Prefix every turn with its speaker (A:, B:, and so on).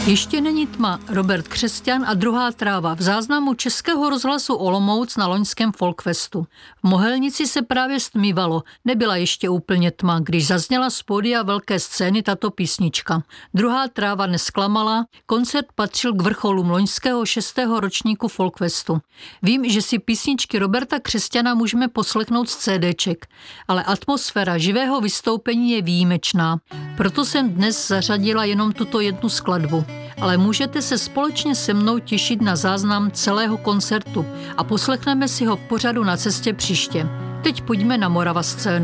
A: Ještě není tma, Robert Křesťan a Druhá tráva v záznamu Českého rozhlasu Olomouc na loňském Folkfestu. V Mohelnici se právě stmívalo, nebyla ještě úplně tma, když zazněla z pódia velké scény tato písnička. Druhá tráva nesklamala, koncert patřil k vrcholům loňského 6. ročníku Folkfestu. Vím, že si písničky Roberta Křesťana můžeme poslechnout z CDček, ale atmosféra živého vystoupení je výjimečná. Proto jsem dnes zařadila jenom tuto jednu skladbu. Ale můžete se společně se mnou těšit na záznam celého koncertu a poslechneme si ho v pořadu Na cestě příště. Teď pojďme na Moravascénu.